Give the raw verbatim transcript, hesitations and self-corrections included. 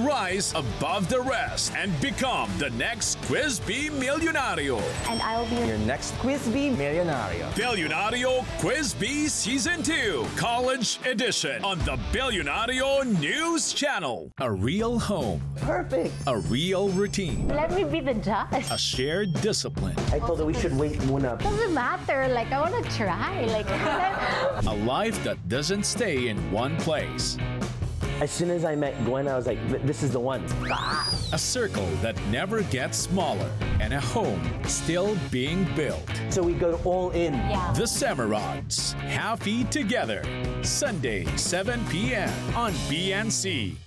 rise above the rest and become the next Quiz Bee Milyonario. And I'll be Your next Quiz Bee Milyonario. Billionario Quiz Bee Season two, College Edition on the Billionario News Channel. A real home, Perfect. a real routine, Let me be the judge. a shared discipline, I told her we should wait muna. Doesn't matter. Like, I want to try. Like, a life that doesn't stay in one place, As soon as I met Gwen, I was like, this is the one. a circle that never gets smaller, and a home still being built. So we go all in. yeah. The Semerods, Happy Together, Sunday, seven p.m. on B N C.